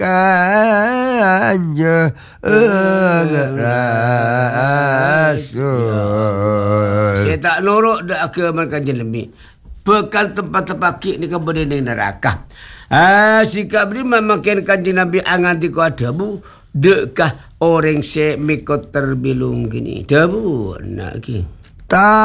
Kanjeng Rasul. Saya tak norok dak agama Kanjeng Nabi. Bekal tempat-tempat kik ni kan berdendeng neraka. Sikap ni memakai Kanjeng Nabi angan di kau ada bu. Dekkah orang se mikot terbilung gini. Dah bu nak ki.